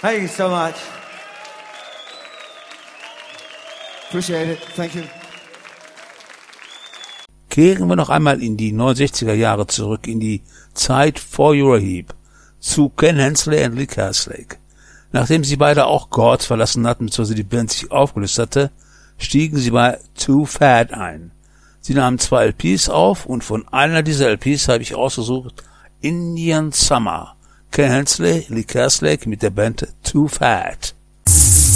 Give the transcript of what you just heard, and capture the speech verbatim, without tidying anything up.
Thank you so much. Appreciate it. Thank you. Kehren wir noch einmal in die neunundsechziger Jahre zurück, in die Zeit vor Euroheap, zu Ken Hensley und Lee Kerslake. Nachdem sie beide auch Chords verlassen hatten, bzw. die Band sich aufgelöst hatte, stiegen sie bei Too Fat ein. Sie nahmen zwei L Ps auf und von einer dieser L Ps habe ich ausgesucht Indian Summer. Ken Hensley, Lee Kerslake mit der Band Too Fat.